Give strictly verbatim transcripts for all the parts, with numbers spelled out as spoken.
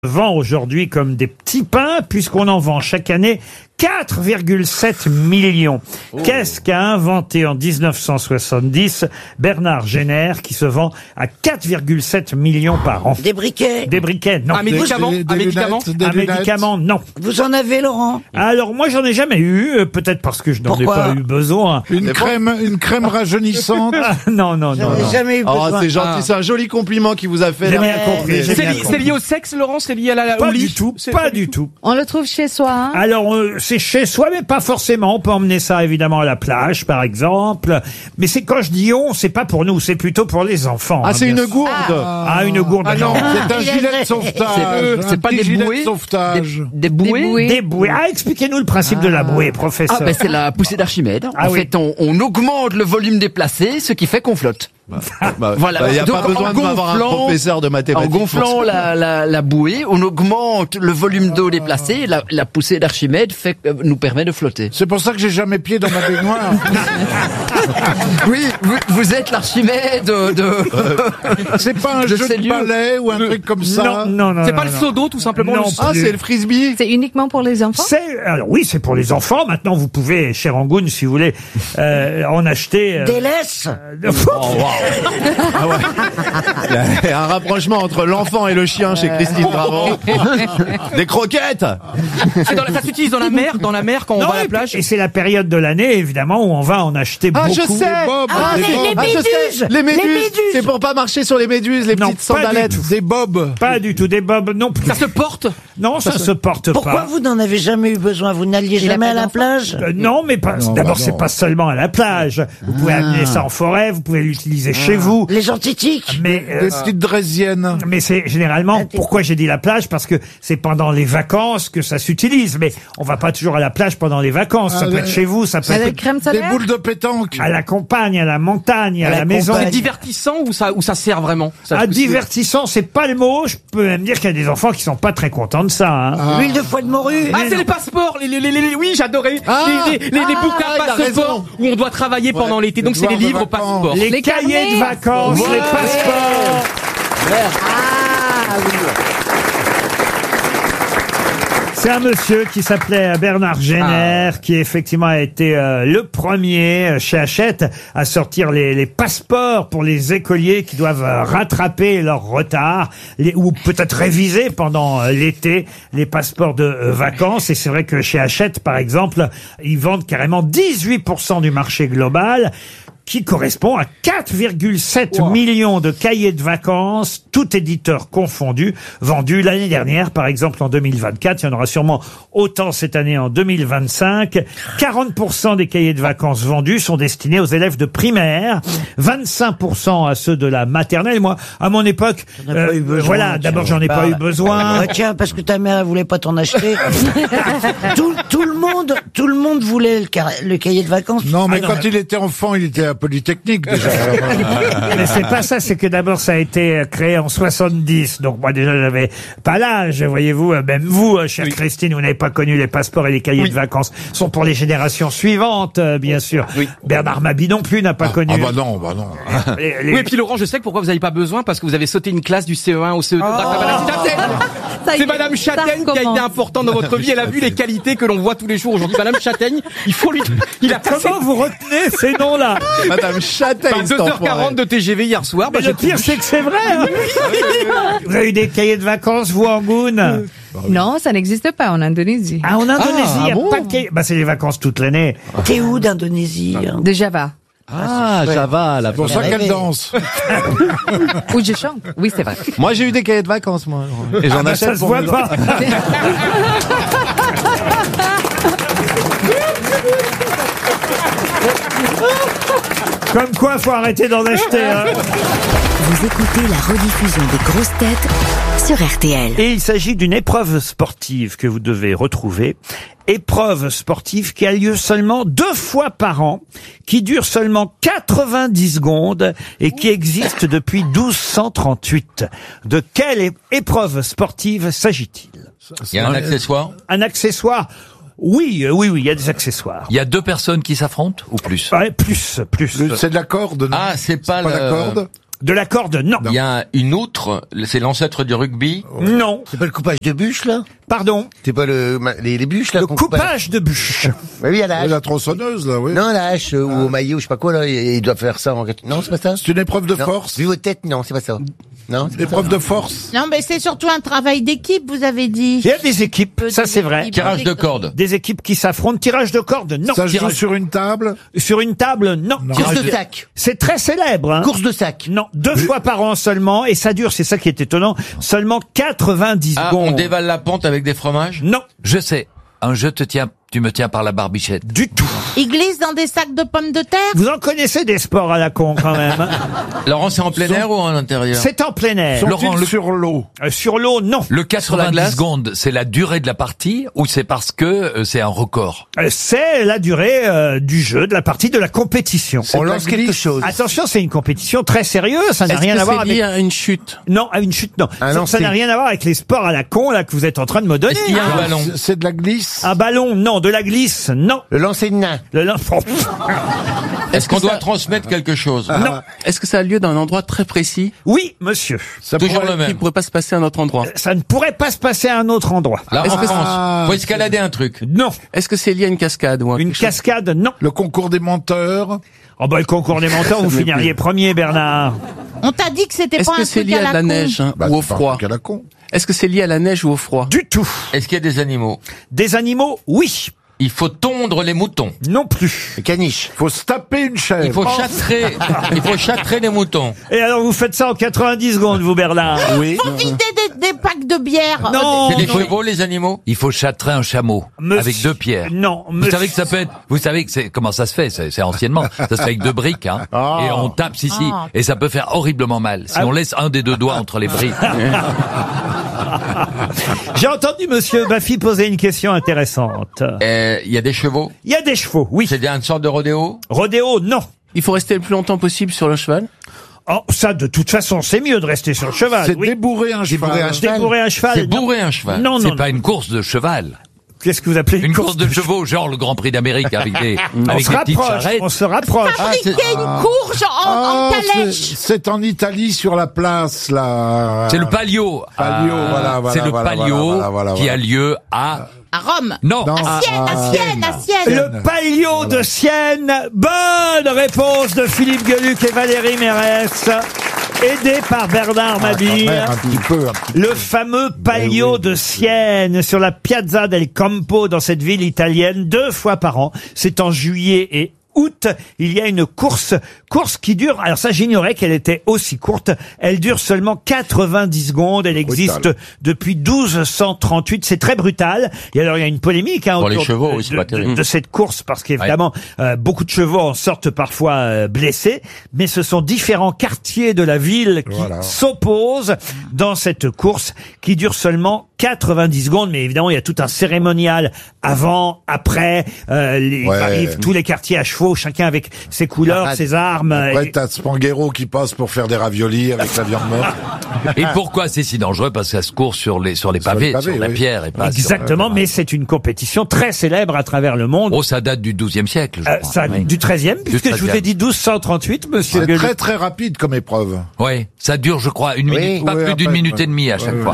Vend aujourd'hui comme des petits pains, puisqu'on en vend chaque année quatre virgule sept millions. Oh. Qu'est-ce qu'a inventé en dix-neuf cent soixante-dix Bernard Jenner, qui se vend à quatre virgule sept millions par an? Des briquets? Des briquets, non. Un médicament? Des, des, un des médicament? lunettes, Un médicament, non. Vous en avez, Laurent? Alors, moi, j'en ai jamais eu, peut-être parce que je n'en ai pas eu besoin. Une crème, une crème rajeunissante? Non, non, non. J'en ai jamais eu besoin. Oh, c'est gentil, ah. C'est un joli compliment qu'il vous a fait. J'ai bien compris. C'est li lié, lié au sexe, Laurent? C'est lié à la, pas au lit? du tout, pas du tout. On le trouve chez soi, hein? Alors, euh, c'est chez soi, mais pas forcément. On peut emmener ça, évidemment, à la plage, par exemple. Mais c'est quand je dis on, c'est pas pour nous, c'est plutôt pour les enfants. Ah, hein, c'est une sûr. gourde. Ah, ah, une gourde. Ah non, c'est un Il gilet est- de sauvetage. C'est pas des gilet bouées? de sauvetage. Des bouées? Des bouées. Des bouées. Ah, expliquez-nous le principe de la bouée, professeur. Ah ben c'est la poussée d'Archimède. Ah en oui. fait, on, on augmente le volume déplacé, ce qui fait qu'on flotte. Bah, Voilà. Il n'y a Donc, pas besoin en de m'avoir un gonflant- professeur de En mathématiques. gonflant la, la, la bouée, on augmente le volume d'eau déplacé. Et la, la poussée d'Archimède fait, euh, nous permet de flotter. C'est pour ça que j'ai jamais pied dans ma baignoire. Oui, vous, vous êtes l'Archimède de... de... C'est pas un De jeu ces de lieux. balai ou un truc comme ça. Non, non, non. C'est non, pas le non. seau d'eau, tout simplement? Non. le- Ah, c'est le frisbee. C'est uniquement pour les enfants? C'est, alors oui, c'est pour les enfants. Maintenant, vous pouvez, cher Angoune, si vous voulez, euh, en acheter. euh, Des laisses? euh, Ah ouais. Il y a un rapprochement entre l'enfant et le chien chez Christine Bravo. Des croquettes. C'est dans la- Ça s'utilise dans la mer, dans la mer quand on Non, va à la et, plage? et c'est la période de l'année, évidemment, où on va en acheter Ah, beaucoup. je sais. Bob, Ah, des les, les bobs. Ah, je sais. méduses! Les méduses. méduses. C'est pour pas marcher sur les méduses, les Non, petites pas du sandalettes. tout. Des bobs. Pas du tout, des bobs non plus. Ça se porte? Non, ça, se porte Pourquoi pas. vous n'en avez jamais eu besoin? Vous n'alliez Il a jamais pas à la d'enfant. plage? Euh, non, mais pas. Non, D'abord, bah c'est non. pas seulement à la plage. Vous pouvez amener ça en forêt, vous pouvez l'utiliser chez vous. Les gens titiques? Mais euh, Des petites draisiennes. mais c'est généralement, pourquoi j'ai dit la plage? Parce que c'est pendant les vacances que ça s'utilise. Mais on va pas toujours à la plage pendant les vacances. Ça Ah, peut euh, être chez vous, ça peut Avec être crème Des solaire? boules de pétanque. à la campagne, à la montagne, à, À la, la maison. campagne. C'est divertissant ou ça, ou ça sert vraiment? Ça, À divertississant, c'est pas le mot. Je peux même dire qu'il y a des enfants qui sont pas très contents de ça. Hein. L'huile de foie de morue? Ah, c'est les passeports, les, les, les, les- oui, j'adorais. Ah, les, les, les, les ah, bouquins il a passeports raison. où on doit travailler pendant l'été. Donc c'est devoirs les de livres vacances. passeports. Les, Les cahiers carnets. de vacances, les Ouais. passeports. C'est un monsieur qui s'appelait Bernard Jenner, qui effectivement a été euh, le premier euh, chez Hachette à sortir les, les passeports pour les écoliers qui doivent euh, rattraper leur retard, les, ou peut-être réviser pendant euh, l'été les passeports de euh, vacances. Et c'est vrai que chez Hachette, par exemple, ils vendent carrément dix-huit pour cent du marché global, qui correspond à quatre virgule sept millions de cahiers de vacances, tout éditeur confondu, vendus l'année dernière, par exemple en deux mille vingt-quatre. Il y en aura sûrement autant cette année en deux mille vingt-cinq. quarante pour cent des cahiers de vacances vendus sont destinés aux élèves de primaire, vingt-cinq pour cent à ceux de la maternelle. Moi, à mon époque, J'en ai pas eu besoin, voilà, tiens, d'abord j'en ai pas parle. eu besoin. Ah, tiens, parce que ta mère elle voulait pas t'en acheter. tout, tout le monde, tout le monde voulait le, car- le cahier de vacances. Non, mais Ah, non, quand il était enfant, il était à Polytechnique déjà. Mais c'est pas ça, c'est que d'abord ça a été créé en soixante-dix. Donc moi déjà j'avais pas l'âge, voyez-vous, même vous, euh, chère Christine, vous n'avez pas connu les passeports et les cahiers de vacances. Sont pour les générations suivantes, euh, bien sûr. Oui. Bernard Mabie non plus n'a pas connu. Ah bah non, bah non. Les- les- Oui, et puis Laurent, je sais que pourquoi vous n'avez pas besoin, parce que vous avez sauté une classe du C E un au C E deux grâce à Madame Châtaigne. Ça y C'est est, Madame ça Châtaigne qui a recommence. été importante dans votre vie. Elle a vu les qualités que l'on voit tous les jours aujourd'hui. Madame Châtaigne, il faut lui, il a passé Comment vous retenez ces noms-là? Madame Châtaigne, enfin, cet deux heures enfoiré. quarante de T G V hier soir. Bah, Mais le j'ai pire c'est que c'est vrai. Hein. Vous avez eu des cahiers de vacances, vous, Angoune? Non, ça n'existe pas en Indonésie. Ah, en Indonésie, il y a bon pas de cahiers. Bah c'est les vacances toute l'année. T'es où d'Indonésie? hein De Java. Ah, Java, la C'est pour ça qu'elle danse. Où je chante. Oui, c'est vrai. Moi, j'ai eu des cahiers de vacances, moi. Et j'en Ah, bah, achète ça se pour voit mes pas. Comme quoi, faut arrêter d'en acheter. Hein. Vous écoutez la rediffusion des grosses têtes sur R T L. Et il s'agit d'une épreuve sportive que vous devez retrouver. Épreuve sportive qui a lieu seulement deux fois par an, qui dure seulement quatre-vingt-dix secondes et qui existe depuis douze cent trente-huit. De quelle é- épreuve sportive s'agit-il? Il y a un accessoire. Un accessoire? Oui, euh, oui, oui, il y a des accessoires. Il y a deux personnes qui s'affrontent ou plus? Ouais, plus, plus. C'est de la corde, non? Ah, c'est pas, Pas le... la corde? De la corde, non. Il y a une outre, c'est l'ancêtre du rugby. Non. C'est pas le coupage de bûches, là? Pardon. C'est pas le, les, les bûches, là? Le qu'on coupe à la- coupage de bûches. Oui, à la hache. La tronçonneuse, là, oui. Non, la hache, euh, ou au maillot, je sais pas quoi, là, il il doit faire ça en... Non, c'est pas ça? C'est une épreuve de Non. force. Vu vos têtes, non, c'est pas ça. Non, c'est pas Épreuve ça. de force. Non, mais c'est surtout un travail d'équipe, vous avez dit. Il y a des équipes, Peu ça de c'est vrai. équipes. Tirage de corde. Des équipes qui s'affrontent. Tirage de corde, non. Ça se joue Tirage- sur une table. Sur une table, non. Non. Course Tirage de sac. C'est très célèbre. Hein. Course de sac. Non, deux fois par an seulement, et ça dure, c'est ça qui est étonnant, seulement quatre-vingt-dix Ah, on secondes. dévale la pente avec des fromages. Non, Je sais. Un je te tiens, tu me tiens par la barbichette. du tout. Ils glissent dans des sacs de pommes de terre. Vous en connaissez des sports à la con quand même. hein. Laurent, c'est en plein air ou en intérieur? C'est en plein air. Sont-ils Laurent, le- sur l'eau? Euh, sur l'eau, non. Le la quatre-vingt-dix glace secondes, c'est la durée de la partie ou c'est parce que euh, c'est un record? Euh, C'est la durée euh, du jeu, de la partie, de la compétition. On de la lance quelque glisse. chose. Attention, c'est une compétition très sérieuse, ça n'a Est-ce rien que à voir c'est avec... lié à une chute? Non, à une chute, non. Un Ça- Ça lancer. n'a rien à voir avec les sports à la con, là, que vous êtes en train de me donner. Est-ce qu'il y a un ballon? C'est- C'est de la glisse. Un ballon, non. De la glisse, non. Le lancer de nain. Le lin- Est-ce qu'on que doit ça- transmettre quelque chose? Non. Est-ce que ça a lieu dans un endroit très précis Oui, monsieur. Ça Toujours pourrait- le même. qui pourrait pas se passer à un autre endroit? Ça ne pourrait pas se passer à un autre endroit. Là, Est-ce en que France, ça- faut escalader un truc. Non. Est-ce que c'est lié à une cascade ou à Une quelque chose? cascade, non. Le concours des menteurs. Oh bah le concours des menteurs, vous Ça me finiriez premier, Bernard. On t'a dit que c'était Est-ce pas que un c'est truc lié à à la de la con. neige hein, Bah, ou au c'est pas un froid? truc à la con. Est-ce que c'est lié à la neige ou au froid? Du tout. Est-ce qu'il y a des animaux? Des animaux, oui. Il faut tondre les moutons. Non plus. Le caniche. Faut se taper une chèvre. Il faut châtrer, il faut châtrer les moutons. Et alors vous faites ça en quatre-vingt-dix secondes, vous Bernard. Oui. Faut vider des, des packs de bière. Non. C'est les non. chevaux, les animaux? Il faut châtrer un chameau Monsieur- avec deux pierres. Non, Vous monsieur- savez que ça peut être, vous savez que c'est, comment ça se fait, c'est, c'est anciennement. Ça se fait avec deux briques, hein. Ah. Et on tape, si, si. Ah. Et ça peut faire horriblement mal. Si Ah. on laisse un des deux doigts entre les briques. J'ai entendu monsieur Baffy poser une question intéressante. Euh, Il y a des chevaux? Il y a des chevaux, oui. C'est une sorte de rodéo? Rodéo, non. Il faut rester le plus longtemps possible sur le cheval? Oh, ça, de toute façon, c'est mieux de rester sur le cheval. C'est oui. débourrer un cheval. Débourrer un cheval. Débourrer un cheval. C'est non. bourrer un cheval. Non, non, C'est non. pas une course de cheval. Qu'est-ce que vous appelez Une course de chevaux, genre le Grand Prix d'Amérique avec des, On avec se des petites rapproche, charrettes. on se rapproche. Ah, c'est- Fabriquer une courge en, en Ah, c'est- calèche. c'est en Italie sur la place là. C'est le palio. Palio, Ah, voilà, voilà, C'est le voilà, palio voilà, voilà, qui voilà. a lieu à... À Rome. Non, Non. À Sienne, Ah, à Sienne, à Sienne. Le palio de Sienne. Bonne réponse de Philippe Gueluc et Valérie Mérès. Aidé par Bernard Ah, quand Mabille. même, un petit peu. un petit Le fameux palio Eh oui, de Sienne sur la Piazza del Campo dans cette ville italienne, deux fois par an. C'est en juillet et août. Il y a une course, course qui dure, alors ça j'ignorais qu'elle était aussi courte. Elle dure seulement quatre-vingt-dix secondes. Elle existe Brutal. depuis douze cent trente-huit. C'est très brutal. Et alors il y a une polémique hein, Pour les autour chevaux, de, oui, c'est de- pas terrible. de- de cette course parce qu'évidemment euh, beaucoup de chevaux en sortent parfois euh, blessés. Mais ce sont différents quartiers de la ville qui Voilà. s'opposent dans cette course qui dure seulement quatre-vingt-dix secondes. Mais évidemment il y a tout un cérémonial avant, après. Euh, les, Ouais. arrivent tous les quartiers à chevaux, chacun avec ses couleurs, Parade. ses armes. Après, et- t'as Spanghero qui passe pour faire des raviolis avec la viande morte. Et pourquoi c'est si dangereux? Parce que ça se court sur les, sur les Sur les pavés, pavés, sur la oui. pierre et pas sur- Exactement, mais c'est une compétition très célèbre à travers le monde. Oh, ça date du douzième siècle, je Euh, crois. ça, Oui. du treizième, puisque je vous ai treizième. dit douze cent trente-huit, monsieur C'est Gueluc. très très rapide comme épreuve. Ouais, ça dure, je crois, une Oui. minute, pas Oui, plus d'une après, minute ouais. et demie à chaque Ouais, fois.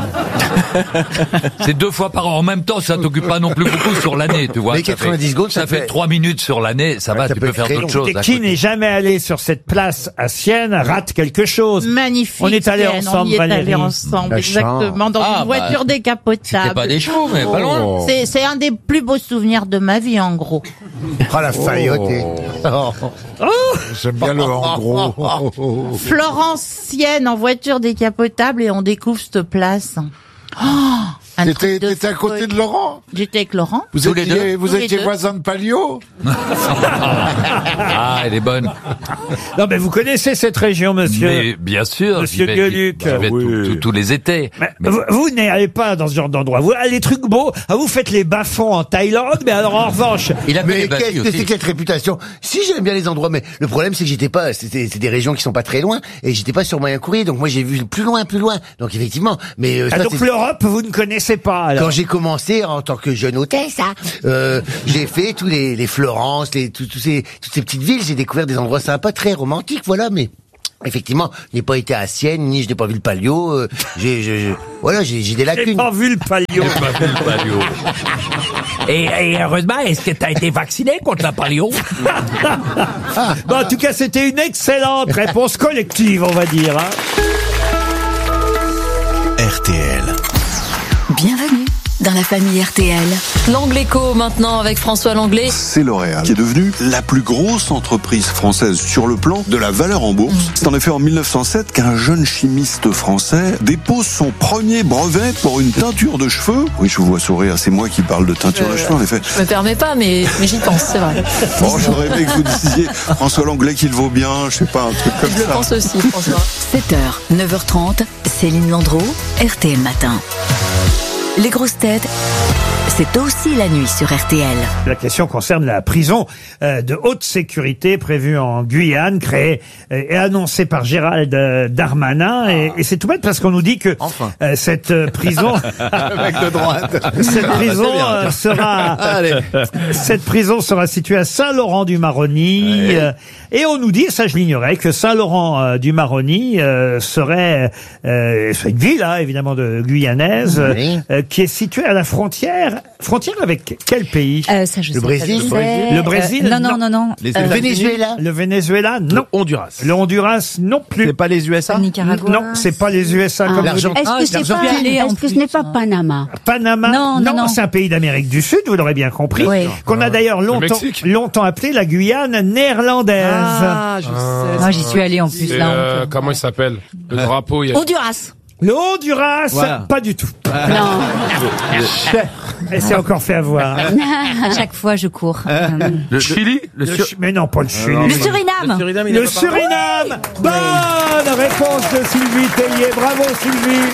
C'est deux fois par an. En même temps, ça t'occupe pas non plus beaucoup sur l'année, tu vois. Mais Ça quatre-vingt-dix fait- secondes, ça ça fait fait- trois minutes sur l'année, ça Ouais, va, ça tu peut peux être faire très d'autres long. choses. Et à qui côté. n'est jamais allé sur cette place à Sienne rate quelque chose. Magnifique. On est allés Sienne, ensemble, on y est Valérie. allés ensemble, La exactement, dans Ah, une bah, voiture décapotable. C'était pas des chevaux, mais pas loin. Oh. C'est, c'est un des plus beaux souvenirs de ma vie, en gros. Oh la faillotte. J'aime bien le en gros. Florence, Sienne, en voiture décapotable, et on découvre cette place. Oh, un T'étais truc de t'étais à côté folie. de Laurent. J'étais avec Laurent. Vous Tous les étiez, vous Tous les étiez deux. voisins de Palio. Ah, elle est bonne. Non, mais vous connaissez cette région, monsieur. Mais bien sûr, Monsieur j'y vais, Gueluc. j'y vais Bah oui. tous- tous- tous les étés. Mais Mais- Vous, vous n'allez pas dans ce genre d'endroit. Vous, les trucs beaux, ah, vous faites les bas-fonds en Thaïlande, mais alors en revanche, Il a fait Mais les qu'est-ce battus que c'est aussi. que cette réputation? Si j'aime bien les endroits, mais le problème c'est que j'étais pas, c'était c'est des régions qui sont pas très loin et j'étais pas sur moyen courrier, donc moi j'ai vu plus loin, plus loin. Donc effectivement, mais euh, ah, ça, donc c'est- l'Europe, vous ne connaissez pas. Alors. quand j'ai commencé en tant que jeune hôtesse, hein, euh, j'ai fait tous les, les Florence, les, tous tous ces, toutes ces petites villes, j'ai découvert des endroits sympas, très romantiques, voilà, mais Effectivement, je n'ai pas été à Sienne, ni je n'ai pas vu le palio. Euh, j'ai, je, je- voilà, j'ai, j'ai des J'ai lacunes. pas vu le palio. Et, et heureusement, est-ce que t'as été vacciné contre la palio? Bon, en tout cas, c'était une excellente réponse collective, on va dire. hein. R T L. Bienvenue dans la famille R T L. L'Angléco maintenant avec François Langlais. C'est L'Oréal qui est devenue la plus grosse entreprise française sur le plan de la valeur en bourse. C'est en effet en mille neuf cent sept qu'un jeune chimiste français dépose son premier brevet pour une teinture de cheveux. Oui, je vous vois sourire, c'est moi qui parle de teinture Euh, de cheveux en effet. Je me permets pas, mais, mais j'y pense, c'est vrai. Bon, j'aurais aimé que vous disiez François Langlais qu'il vaut bien, je sais pas, un truc comme Je le ça. pense aussi, François. sept heures, neuf heures trente, Céline Landreau, R T L Matin. Les grosses têtes, c'est aussi la nuit sur R T L. La question concerne la prison euh, de haute sécurité prévue en Guyane, créée euh, et annoncée par Gérald euh, Darmanin. Et, et c'est tout bête parce qu'on nous dit que Enfin. euh, cette euh, prison, Le mec de droite. cette Ah, prison c'est bien. euh, sera, Allez. cette prison sera située à Saint-Laurent-du-Maroni. Ouais. euh, et on nous dit, ça je l'ignorais, que Saint-Laurent-du-Maroni euh, serait euh, c'est une ville, hein, évidemment, de guyanaise, Oui. euh, qui est située à la frontière. Frontière avec quel pays? Euh, ça, je Le sais Brésil pas, je sais. Le Brésil, Euh, non, non, non. non, non. Les Euh, Le Venezuela. Le Venezuela, non. Honduras. Le Honduras, non plus. C'est pas les U S A? Nicaragua. Non, c'est pas les U S A Ah. comme vous L'argent- dites. Est-ce que c'est pas, l'Argentine. est-ce Est-ce que ce n'est pas Panama? Panama, Non, non, non. c'est un pays d'Amérique du Sud, vous l'aurez bien compris, Oui. qu'on a d'ailleurs longtemps, Mexique. longtemps appelé la Guyane néerlandaise. Ah, je sais. Moi, j'y suis allée en plus, Et, là. euh, comment il s'appelle? Le drapeau, il y a... Honduras. Le Honduras, Voilà. pas du tout. Non. Elle s'est encore fait avoir. À chaque fois, je cours. Euh, Le Chili? Le Chu- Mais non, pas le Chili. Le Suriname. Suriname, il est Le pas par- Suriname. Bonne réponse de Sylvie Tellier. Bravo Sylvie.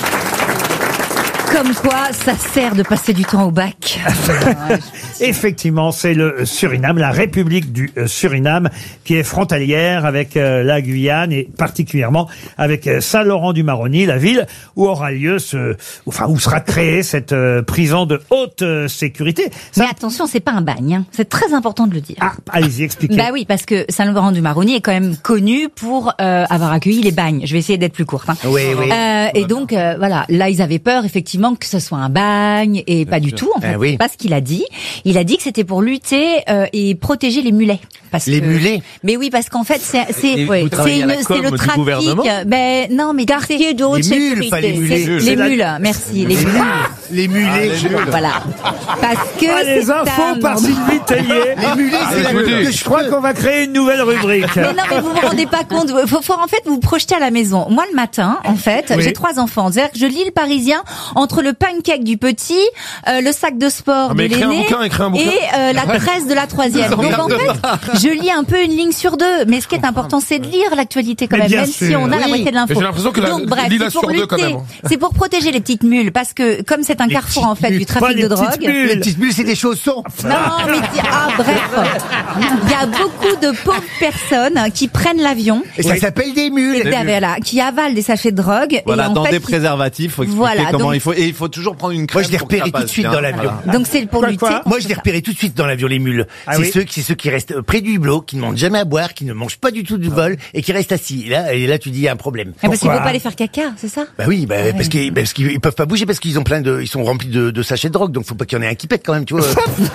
Comme quoi, ça sert de passer du temps au bac. Effectivement, c'est le Suriname, la République du euh, Suriname, qui est frontalière avec euh, la Guyane et particulièrement avec euh, Saint-Laurent-du-Maroni, la ville où aura lieu ce, enfin où sera créée cette euh, prison de haute euh, sécurité. Ça- Mais attention, c'est pas un bagne. hein. C'est très important de le dire. Ah, allez-y, expliquez. Bah oui, parce que Saint-Laurent-du-Maroni est quand même connu pour euh, avoir accueilli les bagnes. Je vais essayer d'être plus courte. hein. Oui, oui. Euh, et donc euh, voilà, là ils avaient peur effectivement que ce soit un bagne et pas du tout. En fait, Ah oui. c'est pas ce qu'il a dit. Il a dit que c'était pour lutter euh, et protéger les mulets. Parce Les que- mulets. Mais oui, parce qu'en fait c'est c'est Et ouais, vous c'est travaillez à une- la c'est com le du trafic. gouvernement Ben non, mais quartier de haute Les mules, sécurité. pas les mulets. C'est- C'est Les la- mules, merci. Les mules. Les mulets. Voilà. Parce que Ah, les c'est infos un par endroit- Sylvie Tellier. Les mulets, c'est la écoutez, queue que Je je crois qu'on va créer une nouvelle rubrique. Mais non, mais vous vous rendez pas compte. Faut, faut en fait vous projeter à la maison. Moi, le matin, en fait, Oui. j'ai trois enfants. C'est-à-dire que je lis le Parisien entre le pancake du petit, euh, le sac de sport Ah, mais de écris un l'aîné bouquin, écris un bouquin. et euh, la presse de la troisième. Donc en fait, je lis un peu une ligne sur deux. Mais ce qui est important, c'est de lire l'actualité quand Mais même, bien même sûr. si on a la Oui. moitié de l'info. Mais j'ai l'impression que la- Donc bref, lis la c'est pour sur deux quand lutter. même. C'est pour protéger les petites mules parce que comme c'est un carrefour en fait petites du Pas trafic les de petites drogue. mules. Les petites bulles, c'est des chaussons. Non, mais ah bref, il y a beaucoup de pauvres personnes qui prennent l'avion. Et ça s'appelle des mules. Et voilà, qui avalent des sachets de drogue. Voilà, et en dans fait, des qui- préservatifs, faut expliquer Voilà, comment donc- il faut. Et il faut toujours prendre une crème. Moi, je l'ai pour que ça repéré tout de passe suite bien. dans l'avion. Voilà. Donc c'est pour Quoi, lutter. quoi Moi, je l'ai repéré tout de suite dans l'avion, les mules. Ah c'est oui ceux, c'est ceux qui restent près du hublot, qui ne demandent jamais à boire, qui ne mangent pas du tout du vol et qui restent assis. Et là, et là, tu dis, il y a un problème. Ah, parce qu'il Pourquoi faut pas aller faire caca, c'est ça? Bah oui, bah, parce qu'ils, parce qu'ils ils peuvent pas bouger parce qu'ils ont plein de, ils sont remplis de, de sachets de drogue, donc faut pas qu'il y en ait un qui pète quand même, tu vois.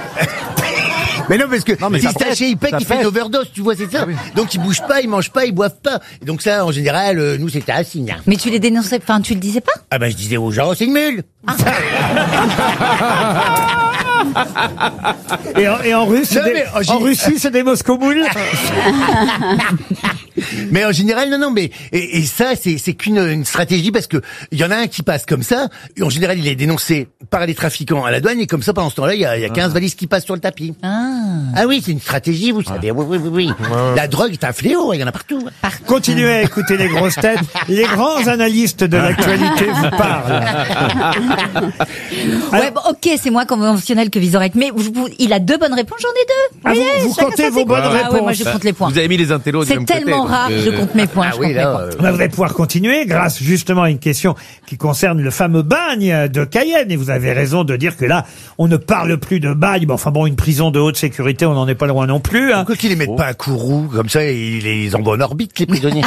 Mais non, parce que Non, mais si ça ce pète, sachet il pète, ça il fait pète. une overdose, tu vois, c'est ça. Donc ils bougent pas, ils mangent pas, ils boivent pas. Et donc ça, en général, euh, nous c'était un signe. Mais tu les dénonçais, enfin tu le disais pas? Ah bah je disais aux gens, c'est une mule. Et en, et en russe, c'est Non, des- mais, oh, j'ai- en Russie, c'est des Moscow moules. Mais en général, non, non, mais et, et ça, c'est c'est qu'une une stratégie parce que il y en a un qui passe comme ça. Et en général, il est dénoncé par les trafiquants à la douane et comme ça, pendant ce temps-là, il y a, il y a quinze valises qui passent sur le tapis. Ah, oui, c'est une stratégie, vous savez. Oui, oui, oui, oui. La drogue est un fléau, il y en a partout. Continuez à écouter les grosses têtes. Les grands analystes de l'actualité vous parlent. Ouais, bon, ok, c'est moins conventionnel que Vizorek, mais vous- vous- il a deux bonnes réponses, j'en ai deux. Ah, vous- voyez, vous chacun comptez sa vos séquence. bonnes Ah ouais, moi je réponses. compte les points. Vous avez mis les intellos du C'est même côté. tellement tellement rare, je compte mes points. Ah je oui, compte mes là, points. euh, Bah, vous allez pouvoir continuer grâce justement à une question qui concerne le fameux bagne de Cayenne. Et vous avez raison de dire que là, on ne parle plus de bagne. Bon, enfin bon, une prison de haute sécurité, on n'en est pas loin non plus. Hein. pourquoi qu'ils les mettent pas un courroux comme ça et ils les envoient en orbite les prisonniers?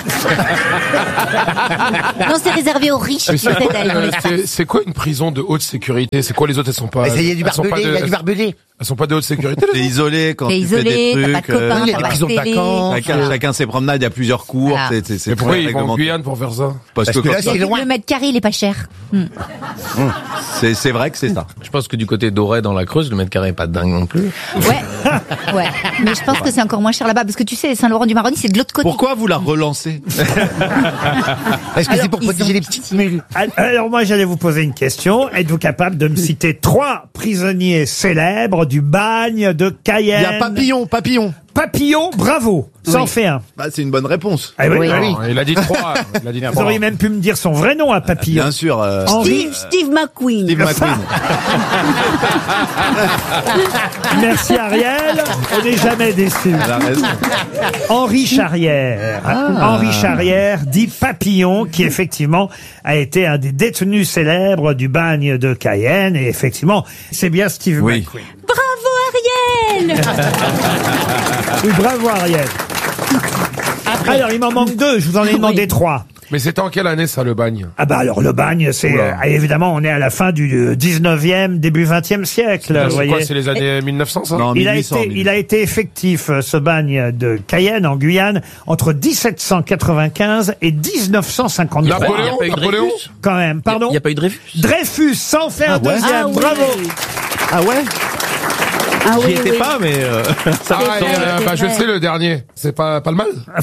Non, c'est réservé aux riches qui C'est peut-être quoi, aller dans euh, les c'est- c'est quoi une prison de haute sécurité? C'est quoi les autres? Elles sont pas. Mais ça y est, du elles sont pas barbelé, de- il y a du barbelé. Elles sont pas de haute sécurité. T'es isolé quand T'es tu fais isolé, des t'as pas trucs. de copains, il y a t'as des pas prisons de de télé. vacances. chacun, chacun ses promenades, il y a plusieurs cours. Voilà. C'est, c'est, c'est Mais pourquoi très ils vont en réglementé. Guyane pour faire ça? Parce, Parce que, que là, quand- c'est loin. Le mètre carré, il est pas cher. Hmm. c'est, c'est vrai que c'est ça. Je pense que du côté d'Auray, dans la Creuse, le mètre carré est pas dingue non plus. Ouais, ouais. Mais je pense que c'est encore moins cher là-bas parce que tu sais, Saint-Laurent-du-Maroni, c'est de l'autre côté. Pourquoi vous la relancez? Est-ce que Alors, c'est pour ils protéger ont- les petites mules? Alors moi, j'allais vous poser une question. Êtes-vous capable de me citer trois prisonniers célèbres du bagne de Cayenne? Il y a Papillon, Papillon. Papillon, bravo. Ça en fait un. Bah, c'est une bonne réponse. Ah oui, Oui. ah oui. Non, il a dit trois. Il a dit Vous trois. auriez même pu me dire son vrai nom à Papillon. Bien sûr. Euh, Henri. Steve McQueen. Steve McQueen. Merci Ariel. On n'est jamais déçus. Elle a raison. Henri Charrière. Henri Charrière, dit Papillon, qui effectivement a été un des détenus célèbres du bagne de Cayenne. Et effectivement, c'est bien Steve Oui. McQueen. Bravo Ariel. Oui, bravo Ariel. Alors, il m'en manque deux. Je vous en ai demandé Oui. trois. Mais c'était en quelle année ça, le bagne? Ah bah alors le bagne, c'est Oula. euh, évidemment on est à la fin du dix-neuvième, début vingtième siècle. Vous C'est voyez. quoi? C'est les années mille neuf cents, ça? Non, Il a, mille huit cents, été, il a été effectif, euh, ce bagne de Cayenne, en Guyane, entre dix-sept cent quatre-vingt-quinze et dix-neuf cent cinquante-trois. Napoléon, Il y a pas eu de Napoléon. Dreyfus Quand même, pardon. Il n'y a pas eu de Dreyfus. Dreyfus, ça en fait un Ah ouais deuxième, Ah oui. bravo. Ah ouais? Ah J'y oui, étais oui. pas, mais euh, ça Ah, C'est et, vrai, euh, c'est bah, je vrai. sais le dernier. C'est pas, pas le mal? Ah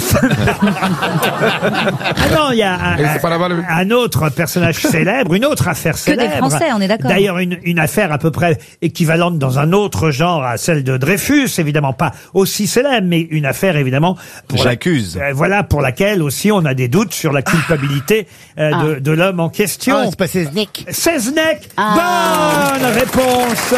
non, il y a un, Et c'est pas là-bas, le- un autre personnage célèbre, une autre affaire des célèbre. Français, on est d'accord. D'ailleurs, une, une affaire à peu près équivalente dans un autre genre à celle de Dreyfus, évidemment pas aussi célèbre, mais une affaire évidemment pour la- j'accuse. euh, voilà, pour laquelle aussi on a des doutes sur la culpabilité euh, de, de l'homme en question. Ah, c'est pas Seznec. Seznec, Ah. bonne réponse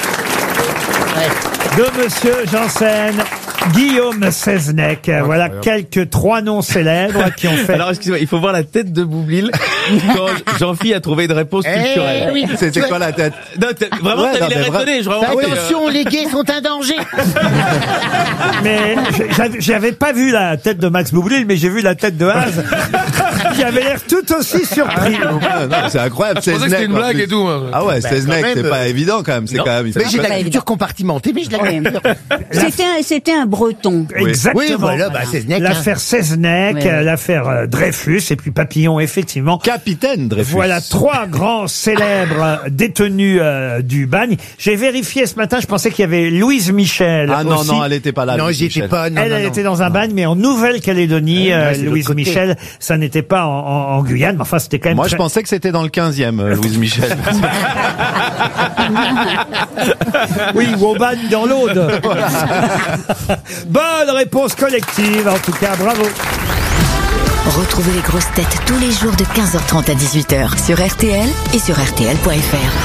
de Monsieur Janssen. Guillaume Seznec. Voilà quelques trois noms célèbres qui ont fait. Alors, excusez-moi, il faut voir la tête de Boublil quand Jean-Phi a trouvé une réponse culturelle. oui. C'était quoi la tête? Non, t'as- vraiment, Ouais, t'avais non, l'air mais vra- étonné. Je vraiment, Fais oui, attention, les gays sont un danger. Mais j'avais- j'avais pas vu la tête de Max Boublil, mais j'ai vu la tête de Haz, qui avait l'air tout aussi surpris. Ouais, non, c'est incroyable. Je pensais que c'était une Seznec, en blague plus. et tout. hein. Ah ouais, Bah, Seznec, quand même, c'est euh, pas évident quand même. C'est non. quand même. il Mais faut j'ai de pas- la culture compartimentée, mais je la connais. C'était un, c'était un breton. Exactement. Oui, voilà, bah, Seznec. hein. L'affaire Seznec, Ouais. euh, l'affaire euh, Dreyfus, et puis Papillon, effectivement. Capitaine Dreyfus. Voilà trois grands célèbres détenus euh, du bagne. J'ai vérifié ce matin, je pensais qu'il y avait Louise Michel. Ah non, aussi. non, elle était pas là. Non, Louise j'y étais Michel. pas. Non, elle, non, elle non. était dans un bagne, mais en Nouvelle-Calédonie, Ouais, euh, c'est de Louise l'autre côté. Michel, ça n'était pas en, en- en Guyane, mais enfin c'était quand même Moi, très- je pensais que c'était dans le quinzième, euh, Louise Michel. Oui, ou au bagne dans l'Aude. Bonne réponse collective, en tout cas, bravo. Retrouvez les grosses têtes tous les jours de quinze heures trente à dix-huit heures sur R T L et sur R T L point F R.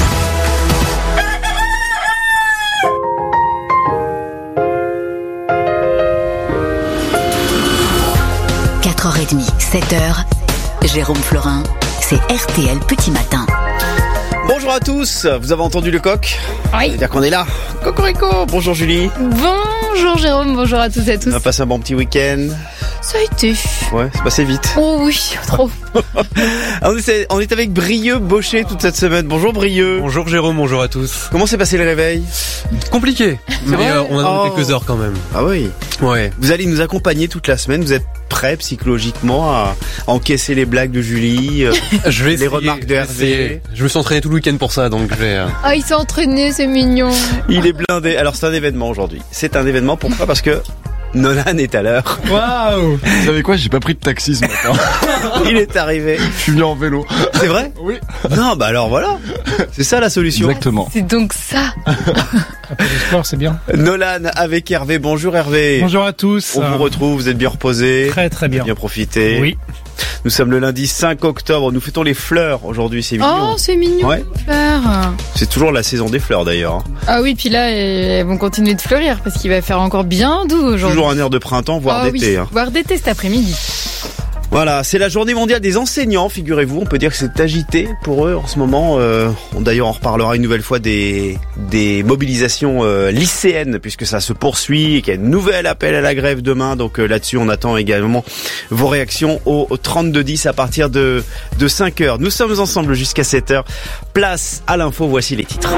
quatre heures trente, sept heures, Jérôme Florin, c'est R T L Petit Matin. Bonjour à tous, vous avez entendu le coq? Oui. C'est-à-dire qu'on est là. Cocorico, bonjour Julie. Bonjour Jérôme, bonjour à tous et à tous. On a passé un bon petit week-end. Ça a été. Ouais, c'est passé vite. Oh oui, trop. on, est, on est avec Brieux Baucher toute cette semaine. Bonjour Brieux. Bonjour Jérôme, bonjour à tous. Comment s'est passé le réveil? Compliqué, mais vrai euh, on a dormi Oh. quelques heures quand même. Ah oui. Ouais. Vous allez nous accompagner toute la semaine. Vous êtes prêts psychologiquement à encaisser les blagues de Julie, euh, Je vais les essayer, remarques de je vais Hervé. essayer. Je me suis entraîné tout le week-end pour ça, donc je vais... euh, Ah, il s'est entraîné, c'est mignon. Il est blindé. Alors c'est un événement aujourd'hui. C'est un événement, pourquoi? Parce que Nolan est à l'heure. Waouh. Vous savez quoi? J'ai pas pris de taxi ce matin. Il est arrivé. Je suis venu en vélo. C'est vrai? Oui. Non, bah alors voilà. C'est ça la solution. Exactement. C'est donc ça. Un peu de sport, c'est bien. Nolan avec Hervé. Bonjour Hervé. Bonjour à tous. On vous retrouve, vous êtes bien reposé. Très très bien. Bien profité. Oui. Nous sommes le lundi cinq octobre. Nous fêtons les fleurs aujourd'hui. C'est mignon. Oh, c'est mignon, Ouais. les fleurs. C'est toujours la saison des fleurs d'ailleurs. hein. Ah oui, puis là, elles vont continuer de fleurir parce qu'il va faire encore bien doux aujourd'hui. Toujours un air de printemps, voire Ah d'été. oui, hein. voire d'été cet après-midi. Voilà, c'est la journée mondiale des enseignants, figurez-vous. On peut dire que c'est agité pour eux en ce moment. Euh, on, d'ailleurs, on reparlera une nouvelle fois des, des mobilisations euh, lycéennes, puisque ça se poursuit et qu'il y a un nouvel appel à la grève demain. Donc euh, là-dessus, on attend également vos réactions au, au trente-deux dix à partir de, de cinq heures. Nous sommes ensemble jusqu'à sept heures. Place à l'info, voici les titres.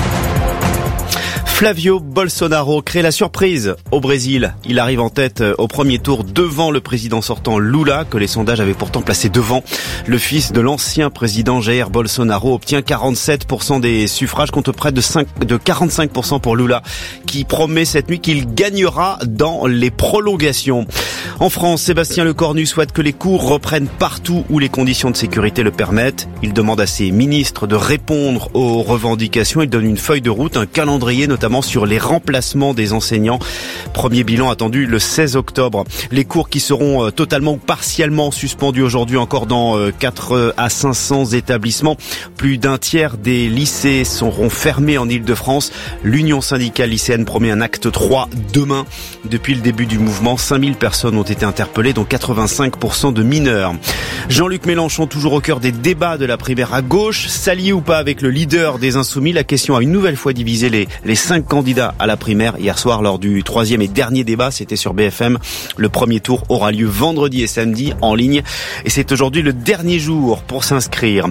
Flavio Bolsonaro crée la surprise au Brésil. Il arrive en tête au premier tour devant le président sortant Lula, que les sondages avaient pourtant placé devant. Le fils de l'ancien président Jair Bolsonaro obtient quarante-sept pour cent des suffrages contre près de, cinq, de quarante-cinq pour cent pour Lula, qui promet cette nuit qu'il gagnera dans les prolongations. En France, Sébastien Lecornu souhaite que les cours reprennent partout où les conditions de sécurité le permettent. Il demande à ses ministres de répondre aux revendications. Il donne une feuille de route, un calendrier notamment sur les remplacements des enseignants. Premier bilan attendu le seize octobre. Les cours qui seront totalement ou partiellement suspendus aujourd'hui encore dans quatre à cinq cents établissements. Plus d'un tiers des lycées seront fermés en Île-de-France. L'Union syndicale lycéenne promet un acte trois demain. Depuis le début du mouvement, cinq mille personnes ont été interpellées, dont quatre-vingt-cinq pour cent de mineurs. Jean-Luc Mélenchon, toujours au cœur des débats de la primaire à gauche. S'allier ou pas avec le leader des Insoumis? La question a une nouvelle fois divisé les, les cinq candidats à la primaire. Hier soir, lors du troisième et dernier débat, c'était sur B F M. Le premier tour aura lieu vendredi et samedi en ligne. Et c'est aujourd'hui le dernier jour pour s'inscrire.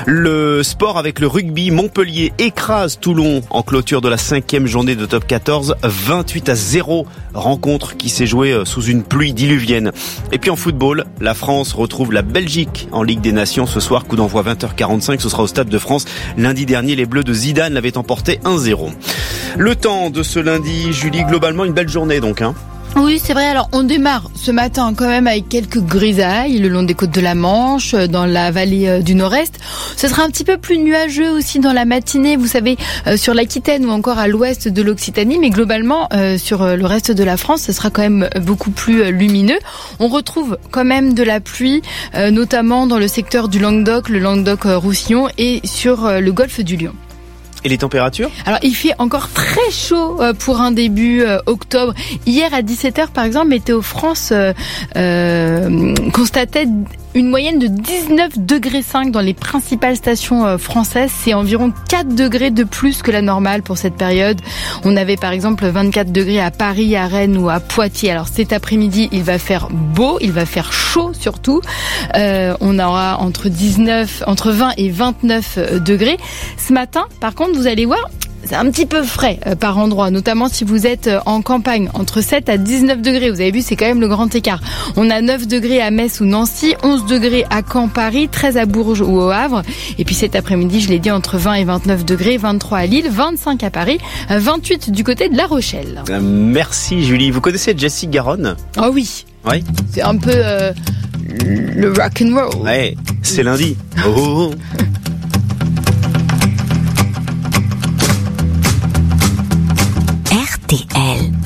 Le sport avec le rugby. Montpellier écrase Toulon en clôture de la cinquième journée de top quatorze. vingt-huit à zéro. Rencontre qui s'est jouée sous une pluie diluvienne. Et puis en football, la France retrouve la Belgique en Ligue des Nations ce soir. Coup d'envoi vingt heures quarante-cinq. Ce sera au Stade de France. Lundi dernier, les Bleus de Zidane l'avaient emporté un zéro. Le temps de ce lundi, Julie, globalement une belle journée donc. Hein. Oui, c'est vrai. Alors, on démarre ce matin quand même avec quelques grisailles le long des côtes de la Manche, dans la vallée du Nord-Est. Ce sera un petit peu plus nuageux aussi dans la matinée, vous savez, euh, sur l'Aquitaine ou encore à l'ouest de l'Occitanie. Mais globalement, euh, sur le reste de la France, ce sera quand même beaucoup plus euh, lumineux. On retrouve quand même de la pluie, euh, notamment dans le secteur du Languedoc, le Languedoc-Roussillon et sur euh, le golfe du Lion. Et les températures ? Alors, il fait encore très chaud pour un début euh, octobre. Hier, à dix-sept heures, par exemple, Météo France euh, euh, constatait une moyenne de dix-neuf degrés cinq dans les principales stations euh, françaises. C'est environ quatre degrés de plus que la normale pour cette période. On avait, par exemple, vingt-quatre degrés à Paris, à Rennes ou à Poitiers. Alors, cet après-midi, il va faire beau, il va faire chaud surtout. Euh, on aura entre dix-neuf, entre vingt et vingt-neuf degrés. Ce matin, par contre, vous allez voir, c'est un petit peu frais euh, par endroit, notamment si vous êtes euh, en campagne, entre sept à dix-neuf degrés. Vous avez vu, c'est quand même le grand écart. On a neuf degrés à Metz ou Nancy, onze degrés à Caen, Paris, treize à Bourges ou au Havre. Et puis cet après-midi, je l'ai dit, entre vingt et vingt-neuf degrés, vingt-trois à Lille, vingt-cinq à Paris, vingt-huit du côté de La Rochelle. Euh, merci Julie. Vous connaissez Jessie Garonne ? Ah oui. Oui. C'est un peu euh, le rock and roll. Ouais, c'est lundi. Oh, oh, oh. R T L